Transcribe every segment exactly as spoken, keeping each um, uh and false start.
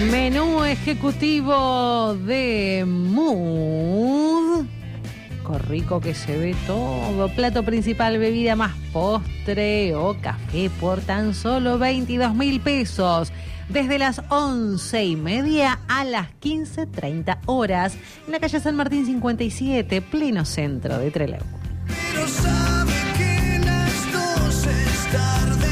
Menú ejecutivo de Mood. Qué rico que se ve todo. Plato principal, bebida más postre o café por tan solo veintidós mil pesos. Desde las once y media a las quince treinta horas. En la calle San Martín cincuenta y siete, pleno centro de Trelew. Pero sabe que las doce es tarde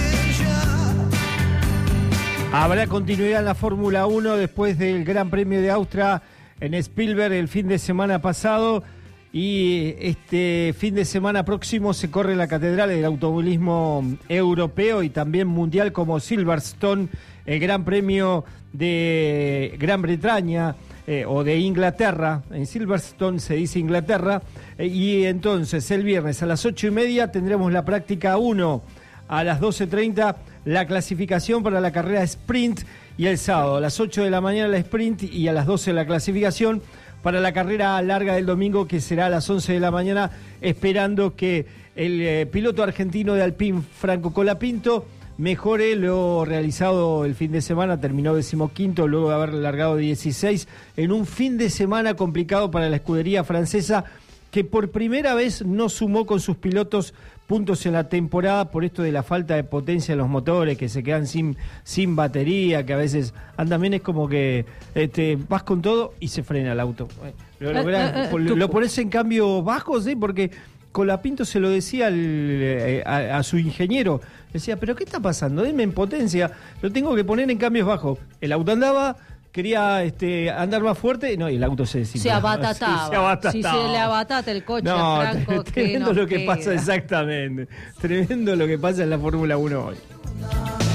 ya. Habrá continuidad en la Fórmula uno después del Gran Premio de Austria en Spielberg el fin de semana pasado. Y este fin de semana próximo se corre en la Catedral del Automovilismo Europeo y también mundial como Silverstone, el Gran Premio de Gran Bretaña eh, o de Inglaterra. En Silverstone se dice Inglaterra. Eh, y entonces el viernes a las ocho y media tendremos la práctica uno. A las doce treinta la clasificación para la carrera sprint. Y el sábado a las ocho de la mañana la sprint y a las doce la clasificación para la carrera larga del domingo, que será a las once de la mañana, esperando que el eh, piloto argentino de Alpine, Franco Colapinto, mejore lo realizado el fin de semana. Terminó decimoquinto luego de haber largado dieciséis en un fin de semana complicado para la escudería francesa, que por primera vez no sumó con sus pilotos puntos en la temporada por esto de la falta de potencia en los motores, que se quedan sin, sin batería, que a veces andan bien, es como que este, vas con todo y se frena el auto. Lo, lográs, lo, lo pones en cambios bajos, ¿sí? Porque Colapinto se lo decía al, a, a su ingeniero, decía, pero ¿qué está pasando? Denme en potencia, lo tengo que poner en cambios bajos. El auto andaba... Quería este, andar más fuerte, no, y el auto se se abatataba. Sí, se abatataba. Si se le abatata el coche no, a Franco, tremendo que lo que queda. pasa, exactamente. Tremendo lo que pasa en la Fórmula uno hoy.